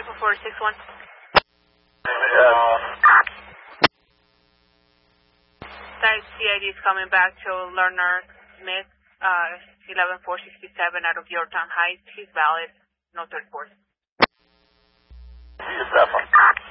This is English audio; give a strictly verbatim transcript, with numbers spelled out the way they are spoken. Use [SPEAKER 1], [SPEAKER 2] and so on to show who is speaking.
[SPEAKER 1] vehicle four six one.
[SPEAKER 2] Uh,
[SPEAKER 1] Type C I D is coming back to Lerner Smith, uh, eleven four sixty-seven out of Yorktown Heights. He's valid, no third port.
[SPEAKER 2] Yes, that one.